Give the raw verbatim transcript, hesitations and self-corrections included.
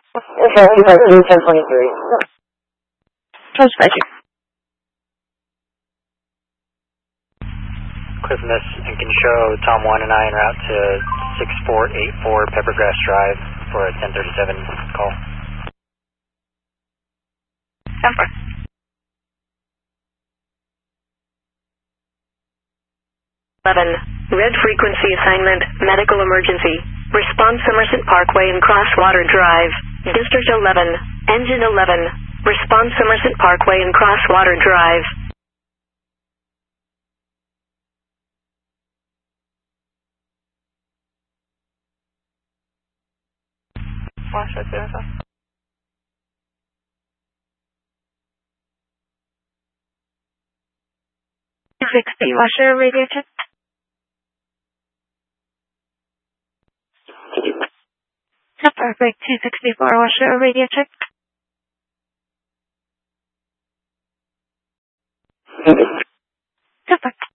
Okay, ten twenty-three. Close basic. Cliff Miss, and can you show Tom one and I en route to six four eight four Peppergrass Drive for a ten thirty-seven call? Number. eleven. Red frequency assignment, medical emergency. Response Somerset Parkway and Crosswater Drive. District eleven. Engine eleven. Response Somerset Parkway and Crosswater Drive. Flash right there, sir. two sixty, washer radio check. Perfect, two sixty-four, washer radio check. Perfect.